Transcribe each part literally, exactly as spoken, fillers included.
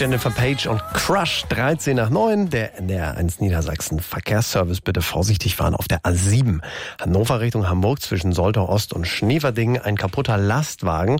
Jennifer Page und Crush, dreizehn nach neun. Der N D R eins Niedersachsen Verkehrsservice, bitte vorsichtig fahren auf der A sieben. Hannover Richtung Hamburg zwischen Soltau Ost und Schneverdingen ein kaputter Lastwagen.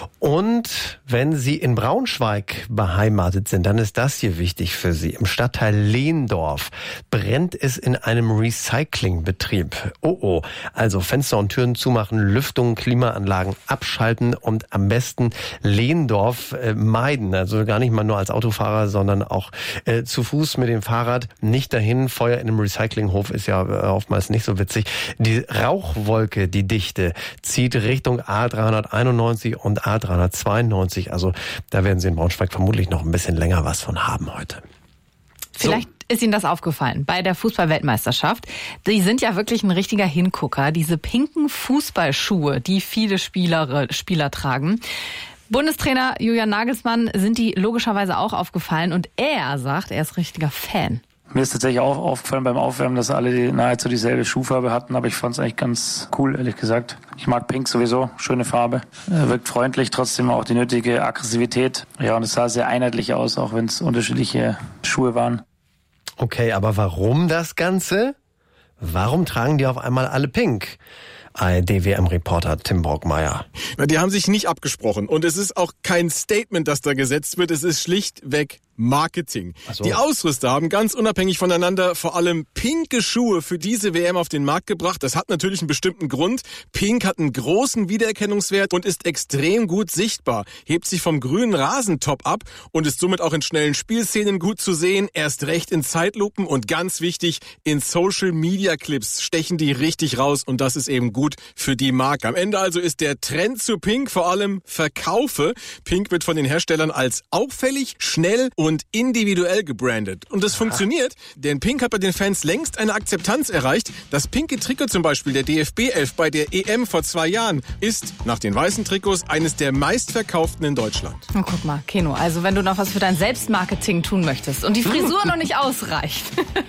Und wenn Sie in Braunschweig beheimatet sind, dann ist das hier wichtig für Sie. Im Stadtteil Lehndorf brennt es in einem Recyclingbetrieb. Oh oh, also Fenster und Türen zumachen, Lüftung, Klimaanlagen abschalten und am besten Lehndorf äh, meiden. Also gar nicht mal nur als Autofahrer, sondern auch äh, zu Fuß mit dem Fahrrad. Nicht dahin. Feuer in einem Recyclinghof ist ja äh, oftmals nicht so witzig. Die Rauchwolke, die Dichte, zieht Richtung A dreihunderteinundneunzig und A dreihundertzweiundneunzig. Also da werden Sie in Braunschweig vermutlich noch ein bisschen länger was von haben heute. Vielleicht so. Ist Ihnen das aufgefallen bei der Fußball-Weltmeisterschaft? Die sind ja wirklich ein richtiger Hingucker. Diese pinken Fußballschuhe, die viele Spieler, Spieler tragen. Bundestrainer Julian Nagelsmann sind die logischerweise auch aufgefallen und er sagt, er ist richtiger Fan. Mir ist tatsächlich auch aufgefallen beim Aufwärmen, dass alle die, nahezu dieselbe Schuhfarbe hatten, aber ich fand es eigentlich ganz cool, ehrlich gesagt. Ich mag Pink sowieso, schöne Farbe, er wirkt freundlich, trotzdem auch die nötige Aggressivität. Ja, und es sah sehr einheitlich aus, auch wenn es unterschiedliche Schuhe waren. Okay, aber warum das Ganze? Warum tragen die auf einmal alle pink? A R D-W M-Reporter Tim Brockmeier. Die haben sich nicht abgesprochen und es ist auch kein Statement, das da gesetzt wird. Es ist schlichtweg Marketing. Ach so. Die Ausrüster haben ganz unabhängig voneinander vor allem pinke Schuhe für diese W M auf den Markt gebracht. Das hat natürlich einen bestimmten Grund. Pink hat einen großen Wiedererkennungswert und ist extrem gut sichtbar. Hebt sich vom grünen Rasentop ab und ist somit auch in schnellen Spielszenen gut zu sehen. Erst recht in Zeitlupen und ganz wichtig, in Social-Media-Clips stechen die richtig raus und das ist eben gut für die Marke. Am Ende also ist der Trend zu Pink vor allem Verkaufe. Pink wird von den Herstellern als auffällig, schnell und und individuell gebrandet. Und das funktioniert, denn Pink hat bei den Fans längst eine Akzeptanz erreicht. Das pinke Trikot zum Beispiel der D F B elf bei der E M vor zwei Jahren ist nach den weißen Trikots eines der meistverkauften in Deutschland. Oh, guck mal, Keno, also wenn du noch was für dein Selbstmarketing tun möchtest und die Frisur noch nicht ausreicht,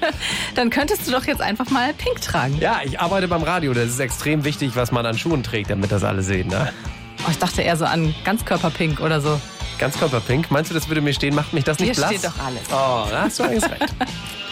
dann könntest du doch jetzt einfach mal Pink tragen. Ja, ich arbeite beim Radio. Das ist extrem wichtig, was man an Schuhen trägt, damit das alle sehen. Ne? Oh, ich dachte eher so an Ganzkörperpink oder so. Ganzkörperpink? Meinst du, das würde mir stehen? Macht mich das nicht Hier blass? Hier steht doch alles. Oh, da hast du eigentlich recht.